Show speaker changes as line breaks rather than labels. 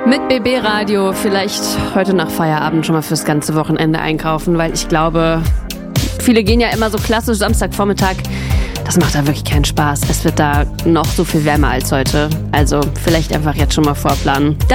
Mit BB Radio vielleicht heute nach Feierabend schon mal fürs ganze Wochenende einkaufen, weil ich glaube, viele gehen ja immer so klassisch Samstagvormittag. Das macht da wirklich keinen Spaß. Es wird da noch so viel wärmer als heute. Also vielleicht einfach jetzt schon mal vorplanen.